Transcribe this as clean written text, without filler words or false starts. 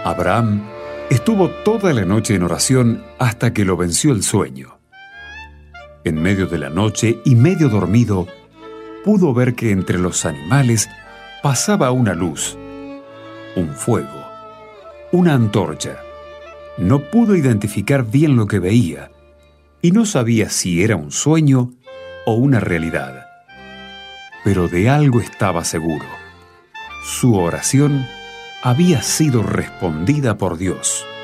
Abraham estuvo toda la noche en oración hasta que lo venció el sueño. En medio de la noche y medio dormido, pudo ver que entre los animales pasaba una luz, un fuego, una antorcha. No pudo identificar bien lo que veía y no sabía si era un sueño o una realidad. Pero de algo estaba seguro: su oración había sido respondida por Dios.